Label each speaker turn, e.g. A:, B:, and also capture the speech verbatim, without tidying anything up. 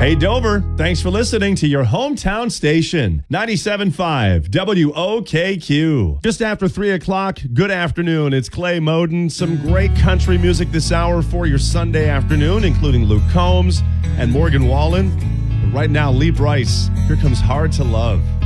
A: Hey Dover, thanks for listening to your hometown station, ninety-seven point five W O K Q. Just after three o'clock, good afternoon. It's Clay Moden. Some great country music this hour for your Sunday afternoon, including Luke Combs and Morgan Wallen. But right now, Lee Brice, here comes Hard to Love.